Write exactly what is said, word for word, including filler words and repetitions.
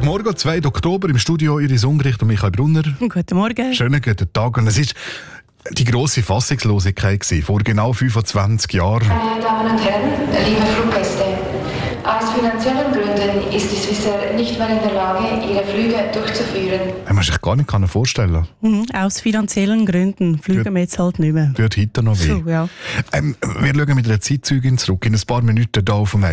Morgen, zweiten Oktober, im Studio Iris Ungericht und Michael Brunner. Guten Morgen. Schönen guten Tag. Und es ist die grosse Fassungslosigkeit gewesen, vor genau fünfundzwanzig Jahren. Meine Damen und Herren, liebe Fluggäste, aus finanziellen Gründen ist die Swissair nicht mehr in der Lage, ihre Flüge durchzuführen. Man muss sich gar nicht vorstellen. Mhm, aus finanziellen Gründen fliegen Tut- wir jetzt halt nicht mehr. Wird heute noch weh. So, ja. Ähm, wir schauen mit einer Zeitzeugin zurück, in ein paar Minuten hier auf dem